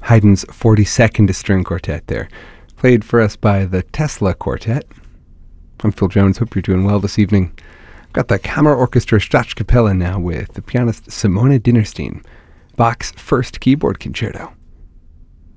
Haydn's 42nd String Quartet there, played for us by the Tesla Quartet. I'm Phil Jones, hope you're doing well this evening. I've got the Kammer Orchestra Staatskapelle now with the pianist Simone Dinnerstein, Bach's first keyboard concerto.